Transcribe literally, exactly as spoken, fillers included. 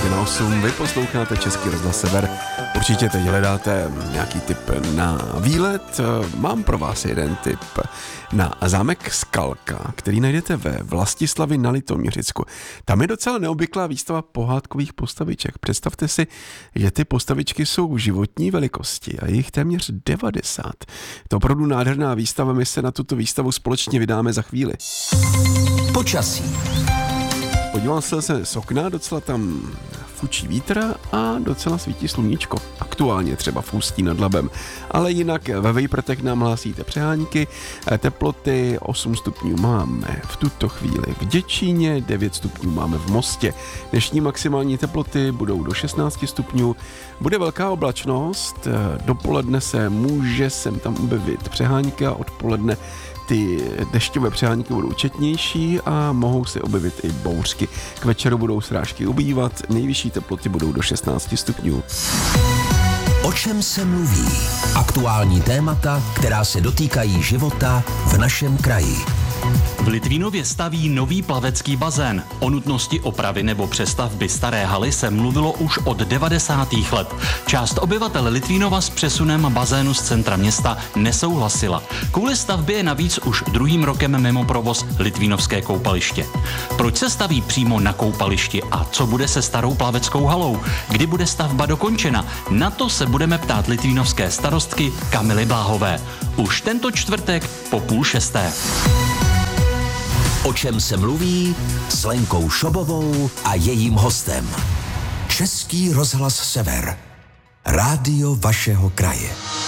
devět na osm, vy posloucháte Český rozhlas Sever. Určitě teď hledáte nějaký tip na výlet. Mám pro vás jeden tip na zámek Skalka, který najdete ve Vlastislavi na Litoměřicku. Tam je docela neobvyklá výstava pohádkových postaviček. Představte si, že ty postavičky jsou životní velikosti a je jich téměř devadesát. To opravdu nádherná výstava, my se na tuto výstavu společně vydáme za chvíli. Počasí. Podíval jsem se z okna, docela tam fučí vítr a docela svítí sluníčko. Aktuálně třeba v Ústí nad Labem. Ale jinak ve Vejprtech nám hlásíte přehánky. Teploty osm stupňů máme v tuto chvíli v Děčíně, devět stupňů máme v Mostě. Dnešní maximální teploty budou do šestnáct stupňů. Bude velká oblačnost, dopoledne se může sem tam objevit přehánka, odpoledne ty dešťové přehánky budou četnější a mohou se objevit i bouřky. K večeru budou srážky ubývat, nejvyšší teploty budou do šestnáct stupňů. O čem se mluví? Aktuální témata, která se dotýkají života v našem kraji. V Litvínově staví nový plavecký bazén. O nutnosti opravy nebo přestavby staré haly se mluvilo už od devadesátých let. Část obyvatel Litvínova s přesunem bazénu z centra města nesouhlasila. Kvůli stavbě je navíc už druhým rokem mimo provoz Litvínovské koupaliště. Proč se staví přímo na koupališti a co bude se starou plaveckou halou? Kdy bude stavba dokončena? Na to se budeme ptát litvínovské starostky Kamily Bláhové. Už tento čtvrtek po půl šesté. O čem se mluví s Lenkou Šobovou a jejím hostem. Český rozhlas Sever. Rádio vašeho kraje.